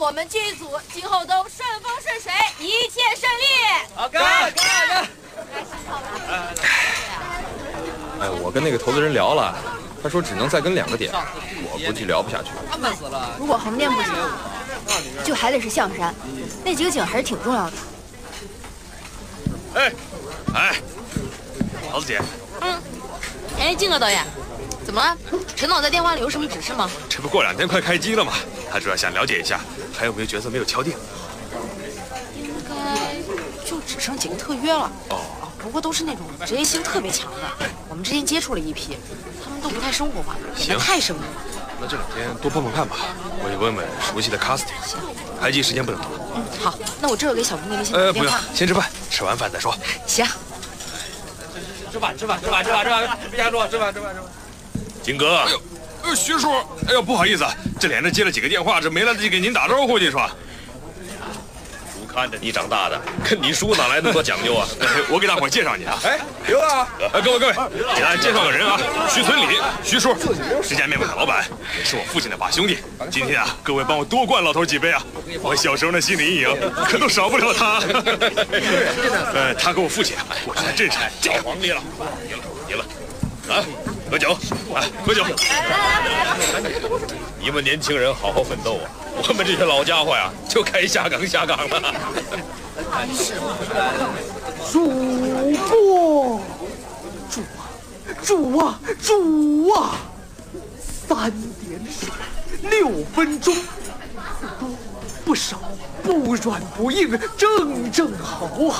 我们剧组今后都顺风顺水，一切顺利。 好，干！ 哎，我跟那个投资人聊了，他说只能再跟2个点，我估计聊不下去。 闷死了。 如果横店不行，就还得是象山，那几个景还是挺重要的。 哎，桃子姐。 哎，静哥导演，怎么了？陈导在电话里有什么指示吗？ 这不过2天快开机了吗？他主要想了解一下还有没有角色没有敲定。 应该就只剩几个特约了。不过都是那种职业性特别强的。我们之前接触了一批，他们都不太生活化，演得太生硬了。 那这2天多碰碰看吧，我也问问熟悉的 casting。开机时间不能多。 好，那我这儿给小钟那边先打电话。 不用，先吃饭，吃完饭再说。 行。 吃饭，别瞎说，吃饭。 金哥，徐叔，哎呦，不好意思，这连着接了几个电话，这没来得及给您打招呼，你说。叔看着你长大的，跟你叔哪来那么多讲究啊？我给大伙介绍你啊。 哎，刘啊！ 各位，给大家介绍个人啊，徐村里，徐叔，这家面馆的老板，也是我父亲的把兄弟。今天啊，各位帮我多灌老头几杯啊！我小时候的心理阴影可都少不了他。他和我父亲，我是在镇上叫皇帝了，赢了，啊，喝酒，喝酒！你们年轻人好好奋斗啊！我们这些老家伙呀，就该下岗了。 主啊！3点水，6分钟，不多不少，不软不硬，正好。